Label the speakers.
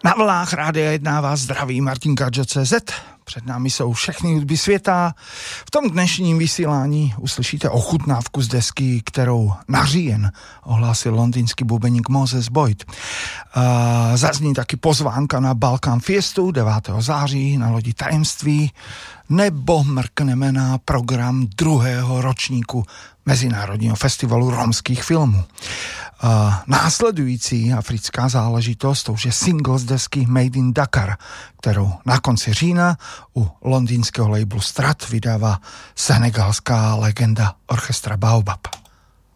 Speaker 1: Na vlnách Rádia 1 vás zdraví Martin Kadžo.cz. Před námi jsou všechny hudby světa. V tom dnešním vysílání uslyšíte ochutnávku z desky, kterou na říjen ohlásil londýnský bubeník Moses Boyd. Zazní taky pozvánka na Balkán Fiestu 9. září na lodi Tajemství, nebo mrkneme na program 2. ročníku Mezinárodního festivalu romských filmů. Následující africká záležitost, to už je single z desky Made in Dakar, kterou na konci října u londýnského labelu Strat vydává senegalská legenda orchestra Baobab.